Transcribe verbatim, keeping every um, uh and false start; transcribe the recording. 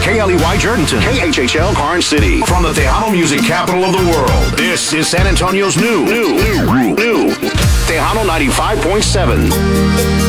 K L E Y Jordanton, K H H L Karn City. From the Tejano music capital of the world, this is San Antonio's new, new, new, new Tejano ninety-five point seven.